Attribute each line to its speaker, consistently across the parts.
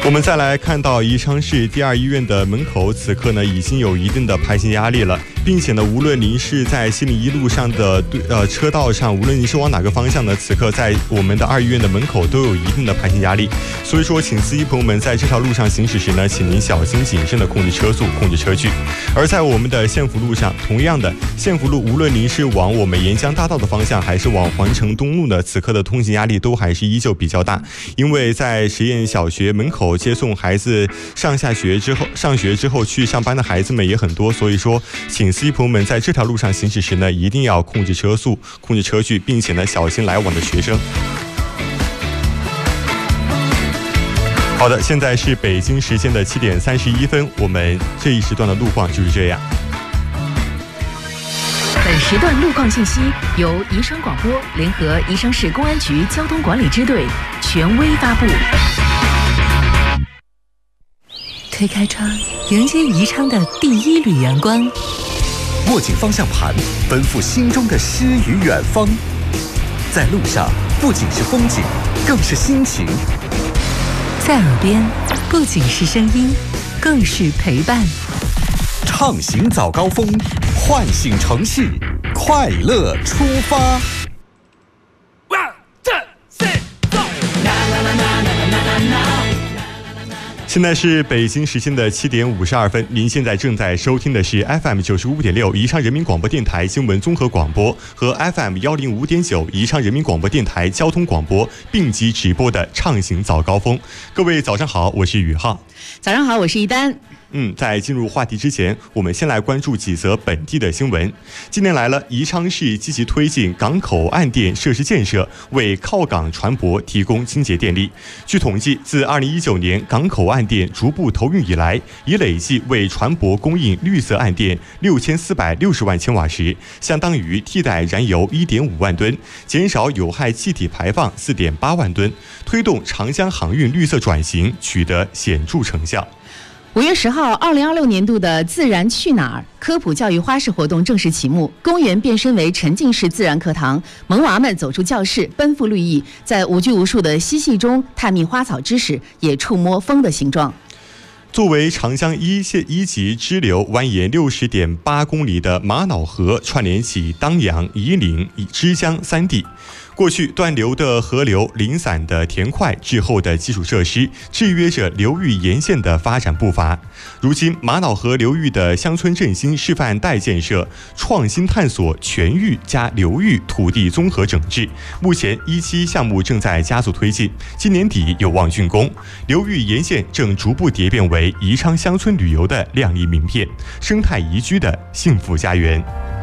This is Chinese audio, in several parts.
Speaker 1: 我们再来看到宜昌市第二医院的门口，此刻呢已经有一定的排行压力了，并且呢，无论您是在701路上的车道上，无论您是往哪个方向呢，此刻在我们的二医院的门口都有一定的排行压力。所以说，请司机朋友们在这条路上行驶时呢，请您小心谨慎的控制车速，控制车距。而在我们的县府路上，同样的县府路，无论您是往我们沿江大道的方向，还是往环城东路呢，此刻的通行压力都还是依旧比较大，因为在实验小学门口接送孩子上学之后去上班的孩子们也很多，所以说，请司机朋友们在这条路上行驶时呢，一定要控制车速，控制车距，并且呢，小心来往的学生。好的，现在是北京时间的7点31分，我们这一时段的路况就是这样。
Speaker 2: 本时段路况信息由宜昌广播联合宜昌市公安局交通管理支队权威发布。
Speaker 3: 推开窗，迎接宜昌的第一缕阳光。
Speaker 4: 握紧方向盘，奔赴心中的诗与远方。在路上，不仅是风景，更是心情。
Speaker 3: 在耳边，不仅是声音，更是陪伴。
Speaker 4: 畅行早高峰，唤醒城市，快乐出发。
Speaker 1: 现在是北京时间的7点52分，您现在正在收听的是 FM 95.6宜昌人民广播电台新闻综合广播和 FM 105.9宜昌人民广播电台交通广播并机直播的畅行早高峰。各位早上好，我是宇浩。
Speaker 2: 早上好，我是一丹。
Speaker 1: 在进入话题之前，我们先来关注几则本地的新闻。近年来宜昌市积极推进港口岸电设施建设，为靠港船舶提供清洁电力。据统计，自2019年港口岸电逐步投运以来，已累计为船舶供应绿色岸电6460万千瓦时，相当于替代燃油1.5万吨，减少有害气体排放4.8万吨，推动长江航运绿色转型取得显著成效。
Speaker 2: 5月10号，2026年度的自然去哪儿科普教育花式活动正式启幕，公园变身为沉浸式自然课堂，萌娃们走出教室，奔赴绿意，在无拘无束的嬉戏中探秘花草知识，也触摸风的形状。
Speaker 1: 作为长江一级支流，蜿蜒60.8公里的玛瑙河串联起当阳、夷陵、枝江三地。过去断流的河流、零散的田块、滞后的基础设施，制约着流域沿线的发展步伐。如今，玛瑙河流域的乡村振兴示范带建设，创新探索全域加流域土地综合整治。目前1期项目正在加速推进，今年底有望竣工。流域沿线正逐步蝶变为宜昌乡村旅游的亮丽名片，生态宜居的幸福家园。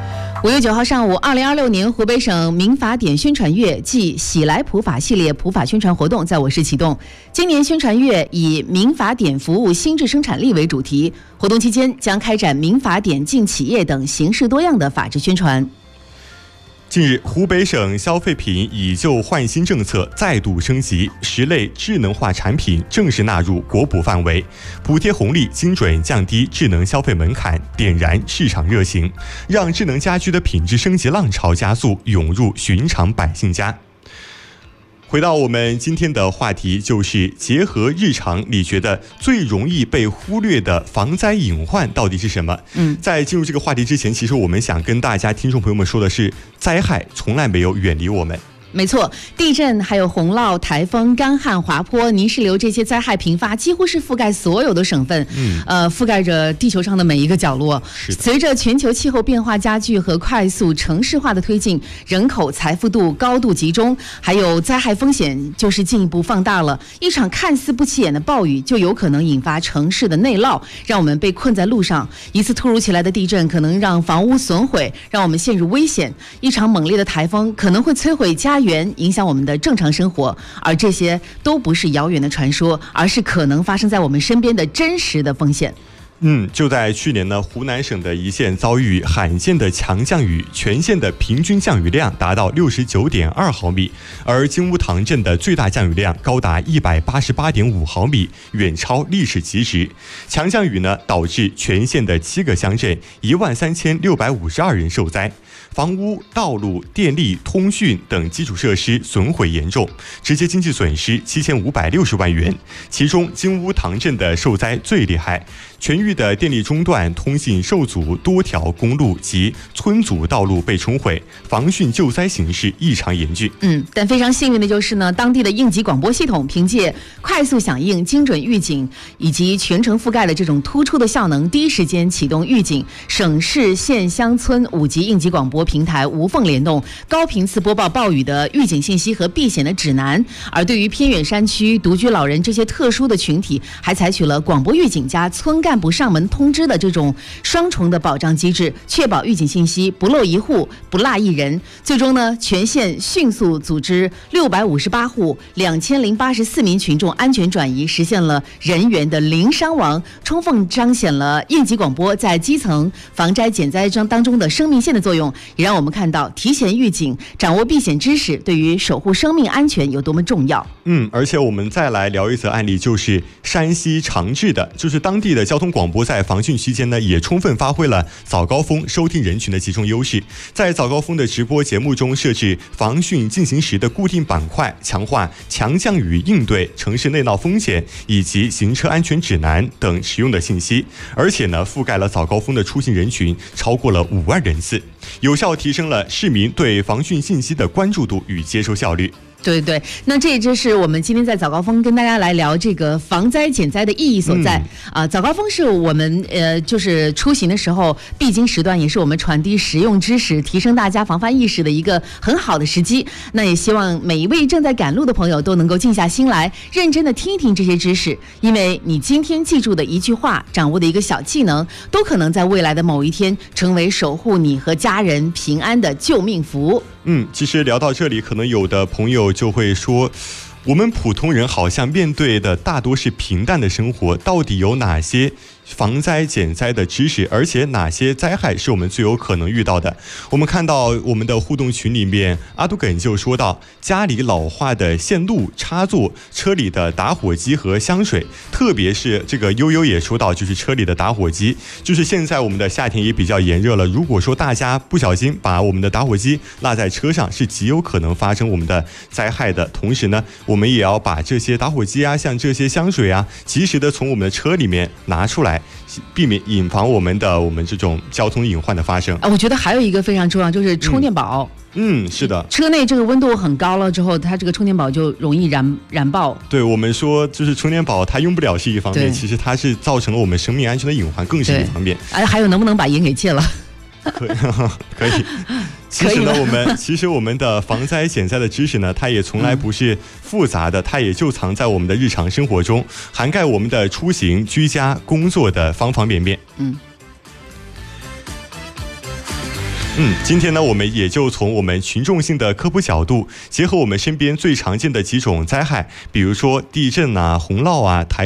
Speaker 2: 5月9号上午，2026年湖北省民法典宣传月暨喜来普法系列普法宣传活动在我市启动。今年宣传月以民法典服务心智生产力为主题，活动期间将开展民法典进企业等形式多样的法治宣传。
Speaker 1: 近日，湖北省消费品以旧换新政策再度升级，10类智能化产品正式纳入国补范围，补贴红利精准降低智能消费门槛，点燃市场热情，让智能家居的品质升级浪潮加速涌入寻常百姓家。回到我们今天的话题，就是结合日常，你觉得最容易被忽略的防灾隐患到底是什么？在进入这个话题之前，其实我们想跟大家听众朋友们说的是，灾害从来没有远离我们。
Speaker 2: 没错，地震、还有洪涝、台风、干旱、滑坡、泥石流这些灾害频发，几乎是覆盖所有的省份，覆盖着地球上的每一个角落。随着全球气候变化加剧和快速城市化的推进，人口财富度高度集中，还有灾害风险就是进一步放大了。一场看似不起眼的暴雨，就有可能引发城市的内涝，让我们被困在路上。一次突如其来的地震可能让房屋损毁，让我们陷入危险。一场猛烈的台风可能会摧毁家园，影响我们的正常生活，而这些都不是遥远的传说，而是可能发生在我们身边的真实的风险。
Speaker 1: 就在去年呢，湖南省的一县遭遇罕见的强降雨，全县的平均降雨量达到69.2毫米，而金乌塘镇的最大降雨量高达188.5毫米，远超历史极值。强降雨呢，导致全县的7个乡镇13652人受灾。房屋、道路、电力、通讯等基础设施损毁严重，直接经济损失7560万元。其中金乌塘镇的受灾最厉害，全域的电力中断，通信受阻，多条公路及村组道路被冲毁，防汛救灾形势异常严峻。
Speaker 2: 但非常幸运的就是呢，当地的应急广播系统凭借快速响应、精准预警以及全程覆盖的这种突出的效能，第一时间启动预警，省市县乡村5级应急广播平台无缝联动，高频次播报暴雨的预警信息和避险的指南。而对于偏远山区、独居老人这些特殊的群体，还采取了广播预警加村干部上门通知的这种双重的保障机制，确保预警信息不漏一户、不落一人。最终呢，全县迅速组织658户、2084名群众安全转移，实现了人员的零伤亡，充分彰显了应急广播在基层防灾减灾当中的生命线的作用，也让我们看到提前预警、掌握避险知识对于守护生命安全有多么重要。
Speaker 1: 而且我们再来聊一则案例，就是山西长治的，就是当地的交通广播在防汛期间呢，也充分发挥了早高峰收听人群的集中优势，在早高峰的直播节目中设置防汛进行时的固定板块，强化强降雨应对、城市内涝风险以及行车安全指南等实用的信息，而且呢，覆盖了早高峰的出行人群超过了5万人次，有效提升了市民对防汛信息的关注度与接收效率。
Speaker 2: 对，那这就是我们今天在早高峰跟大家来聊这个防灾减灾的意义所在。早高峰是我们就是出行的时候必经时段，也是我们传递实用知识、提升大家防范意识的一个很好的时机。那也希望每一位正在赶路的朋友都能够静下心来，认真的听一听这些知识，因为你今天记住的一句话、掌握的一个小技能，都可能在未来的某一天成为守护你和家人平安的救命符。
Speaker 1: 其实聊到这里，可能有的朋友就会说，我们普通人好像面对的大多是平淡的生活，到底有哪些防灾减灾的知识，而且哪些灾害是我们最有可能遇到的？我们看到我们的互动群里面，阿杜耿就说到，家里老化的线路插座、车里的打火机和香水，特别是这个悠悠也说到，就是车里的打火机，就是现在我们的夏天也比较炎热了，如果说大家不小心把我们的打火机落在车上，是极有可能发生我们的灾害的。同时呢，我们也要把这些打火机啊，像这些香水啊，及时的从我们的车里面拿出来，避免引防我们这种交通隐患的发生。
Speaker 2: 我觉得还有一个非常重要，就是充电宝。
Speaker 1: 是的，
Speaker 2: 车内这个温度很高了之后，它这个充电宝就容易燃爆。
Speaker 1: 对，我们说就是充电宝它用不了是一方面，其实它是造成了我们生命安全的隐患，更是一方面。
Speaker 2: 还有能不能把烟给戒了？
Speaker 1: 可以。其实我们的防灾减灾的知识呢，它也从来不是复杂的，它也就藏在我们的日常生活中，涵盖我们的出行、居家、工作的方方面面。今天呢，我们也就从我们群众性的科普角度，结合我们身边最常见的几种灾害，比如说地震啊、洪涝啊、台